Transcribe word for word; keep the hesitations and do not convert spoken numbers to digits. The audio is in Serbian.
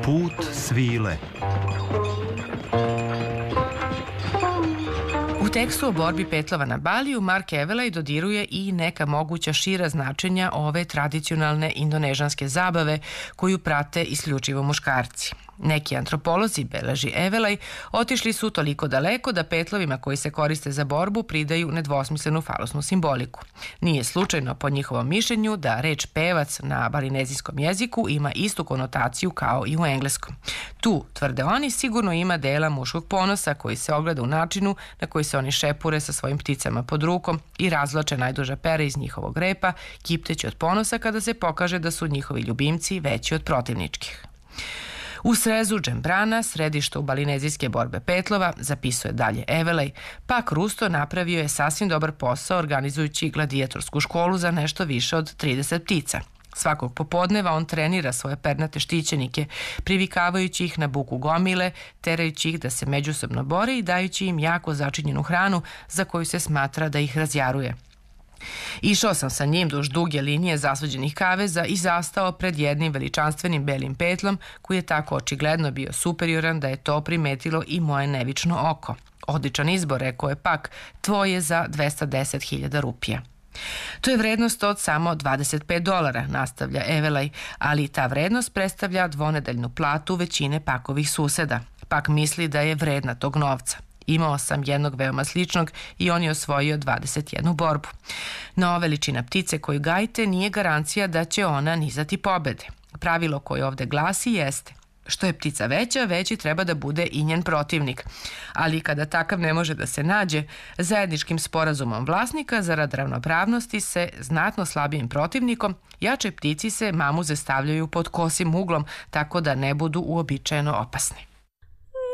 Put svile. U tekstu o borbi petlova na Baliju Mark Evelay dodiruje i neka moguća šira značenja ove tradicionalne indonežanske zabave koju prate isključivo muškarci. Neki antropolozi, beleži Evelay, otišli su toliko daleko da petlovima koji se koriste za borbu pridaju nedvosmislenu falosnu simboliku. Nije slučajno po njihovom mišljenju da reč pevac na balinezijskom jeziku ima istu konotaciju kao i u engleskom. Tu, tvrde oni, sigurno ima dela muškog ponosa koji se ogleda u načinu na koji se oni šepure sa svojim pticama pod rukom i razvlače najduža pera iz njihovog repa, kipteći od ponosa kada se pokaže da su njihovi ljubimci veći od protivničkih. U srezu Džembrana, središta u balinezijske borbe petlova, zapisuje dalje Evelay, Pak Rusto napravio je sasvim dobar posao organizujući gladijatorsku školu za nešto više od trideset ptica. Svakog popodneva on trenira svoje pernate štićenike, privikavajući ih na buku gomile, terajući ih da se međusobno bore i dajući im jako začinjenu hranu za koju se smatra da ih razjaruje. Išao sam sa njim duž duge linije zasvađenih kaveza i zastao pred jednim veličanstvenim belim petlom koji je tako očigledno bio superioran da je to primetilo i moje nevično oko. Odličan izbor, rekao je Pak, tvoje za dvesta deset hiljada rupija. To je vrednost od samo dvadeset pet dolara, nastavlja Evelay, ali ta vrednost predstavlja dvonedeljnu platu većine Pakovih suseda. Pak misli da je vredna tog novca. Imao sam jednog veoma sličnog i on je osvojio dvadeset jednu borbu. No, veličina ptice koju gajite nije garancija da će ona nizati pobede. Pravilo koje ovde glasi jeste: što je ptica veća, veći treba da bude i njen protivnik. Ali kada takav ne može da se nađe, zajedničkim sporazumom vlasnika zarad ravnopravnosti se znatno slabijim protivnikom, jače ptici se mamuze stavljaju pod kosim uglom tako da ne budu uobičajeno opasne.